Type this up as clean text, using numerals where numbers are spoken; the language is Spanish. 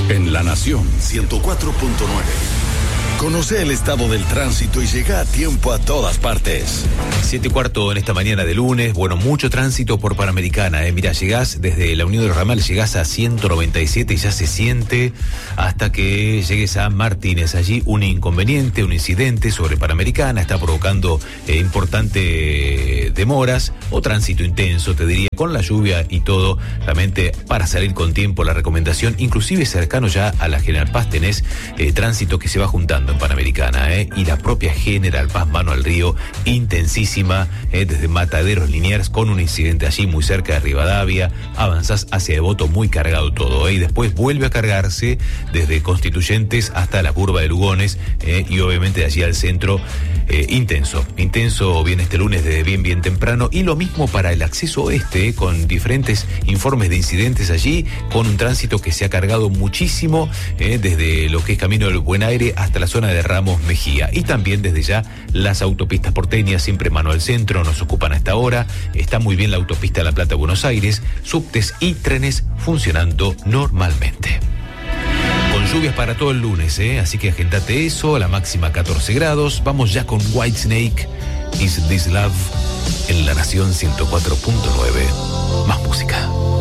En La Nación 104.9. Conoce el estado del tránsito y llega a tiempo a todas partes. 7:15 en esta mañana de lunes. Bueno, mucho tránsito por Panamericana. Mira, llegás desde la Unión de los Ramales, llegás a 197 y ya se siente hasta que llegues a Martínez. Allí un inconveniente, un incidente sobre Panamericana está provocando importantes demoras o tránsito intenso, te diría, con la lluvia y todo. Realmente para salir con tiempo, la recomendación, inclusive cercano ya a la General Paz, tenés tránsito que se va juntando en Panamericana, y la propia General Paz mano al río, intensísima, desde Mataderos Liniers, con un incidente allí muy cerca de Rivadavia. Avanzás hacia Devoto, muy cargado todo, y después vuelve a cargarse desde Constituyentes hasta la curva de Lugones, y obviamente de allí al centro. Intenso viene este lunes desde bien temprano, y lo mismo para el acceso oeste, con diferentes informes de incidentes allí, con un tránsito que se ha cargado muchísimo, desde lo que es Camino del Buen Aire hasta la zona de Ramos Mejía, y también desde ya las autopistas porteñas, siempre mano al centro, nos ocupan a esta hora. Está muy bien la autopista de La Plata Buenos Aires, subtes y trenes funcionando normalmente. Con lluvias para todo el lunes, así que agendate eso, a la máxima 14 grados. Vamos ya con Whitesnake, Is This Love, en La Nación 104.9. Más música.